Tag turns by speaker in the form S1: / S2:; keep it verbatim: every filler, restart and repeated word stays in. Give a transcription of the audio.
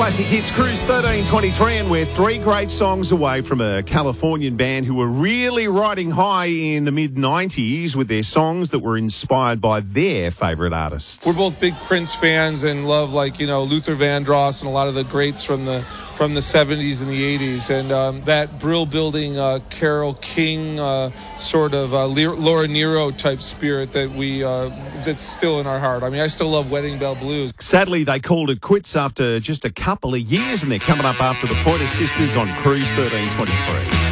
S1: Classic Hits Cruise thirteen twenty-three, and we're three great songs away from a Californian band who were really riding high in the mid nineties with their songs that were inspired by their favourite artists.
S2: We're both big Prince fans and love, like, you know, Luther Vandross and a lot of the greats from the from the seventies and the eighties. And um, that Brill-building uh, Carole King uh, sort of uh, Laura Nyro type spirit that we uh, that's still in our heart. I mean, I still love Wedding Bell Blues.
S1: Sadly, they called it quits after just a couple of years, and they're coming up after the Pointer Sisters on Cruise thirteen twenty-three.